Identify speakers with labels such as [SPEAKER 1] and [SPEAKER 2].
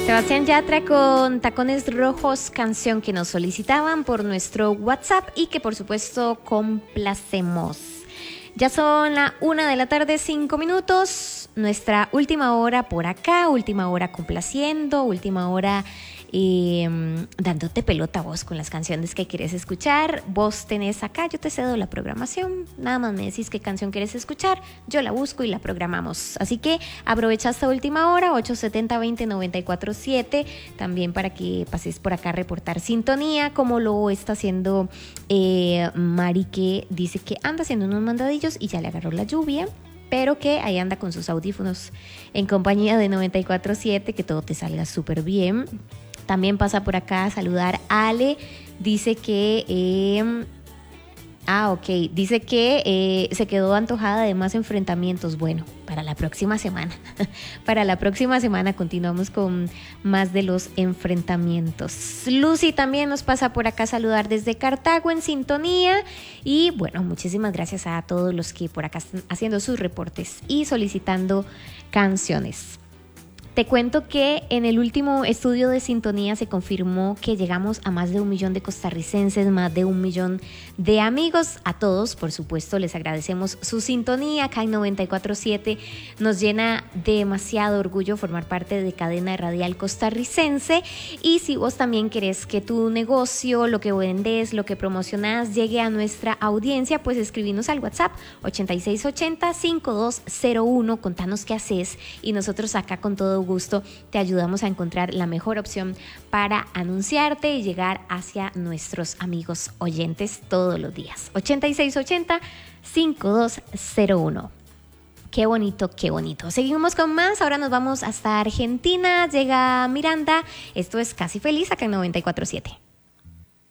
[SPEAKER 1] Sebastián Yatra con Tacones Rojos, canción que nos solicitaban por nuestro WhatsApp y que por supuesto complacemos. Ya son la 1:05 p.m, nuestra última hora por acá, última hora complaciendo, última hora dándote pelota a vos con las canciones que quieres escuchar. Vos tenés acá, yo te cedo la programación, nada más me decís qué canción quieres escuchar, yo la busco y la programamos. Así que aprovecha esta última hora, 870-20-94-7, también para que pases por acá a reportar sintonía, como lo está haciendo Mari, que dice que anda haciendo unos mandadillos y ya le agarró la lluvia, pero que ahí anda con sus audífonos en compañía de 94.7, que todo te salga súper bien. También pasa por acá a saludar a Ale, dice que dice que se quedó antojada de más enfrentamientos. Bueno, para la próxima semana. Para la próxima semana continuamos con más de los enfrentamientos. Lucy también nos pasa por acá a saludar desde Cartago en sintonía. Y bueno, muchísimas gracias a todos los que por acá están haciendo sus reportes y solicitando canciones. Te cuento que en el último estudio de sintonía se confirmó que llegamos a más de 1 millón de costarricenses, más de 1 millón de amigos. A todos, por supuesto, les agradecemos su sintonía. Acá en 94.7 nos llena demasiado orgullo formar parte de Cadena Radial Costarricense. Y si vos también querés que tu negocio, lo que vendes, lo que promocionás, llegue a nuestra audiencia, pues escribinos al WhatsApp 8680-5201. Contanos qué haces y nosotros acá con todo gusto te ayudamos a encontrar la mejor opción para anunciarte y llegar hacia nuestros amigos oyentes todos los días. 8680-5201. Qué bonito, qué bonito. Seguimos con más. Ahora nos vamos hasta Argentina. Llega Miranda. Esto es Casi Feliz acá en 94.7.